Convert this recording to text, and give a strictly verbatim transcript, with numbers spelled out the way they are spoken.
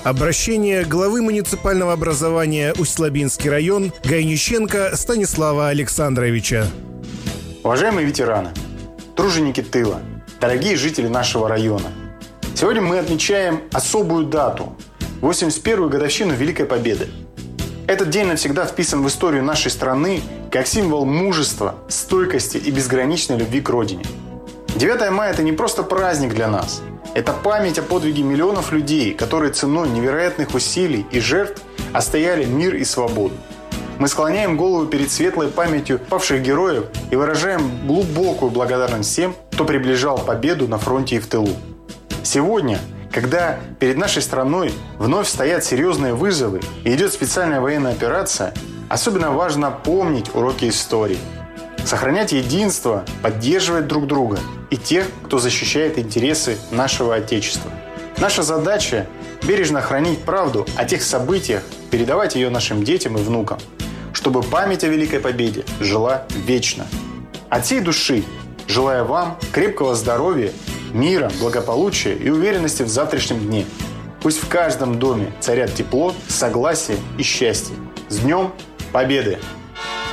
Обращение главы муниципального образования Усть-Лабинский район Гайниченко Станислава Александровича. Уважаемые ветераны, труженики тыла, дорогие жители нашего района, сегодня мы отмечаем особую дату – восемьдесят первую годовщину Великой Победы. Этот день навсегда вписан в историю нашей страны как символ мужества, стойкости и безграничной любви к Родине. девятое мая – это не просто праздник для нас. Это память о подвиге миллионов людей, которые ценой невероятных усилий и жертв отстояли мир и свободу. Мы склоняем голову перед светлой памятью павших героев и выражаем глубокую благодарность всем, кто приближал победу на фронте и в тылу. Сегодня, когда перед нашей страной вновь стоят серьезные вызовы и идет специальная военная операция, особенно важно помнить уроки истории. Сохранять единство, поддерживать друг друга и тех, кто защищает интересы нашего Отечества. Наша задача – бережно хранить правду о тех событиях, передавать ее нашим детям и внукам, чтобы память о Великой Победе жила вечно. От всей души желаю вам крепкого здоровья, мира, благополучия и уверенности в завтрашнем дне. Пусть в каждом доме царят тепло, согласие и счастье. С Днем Победы!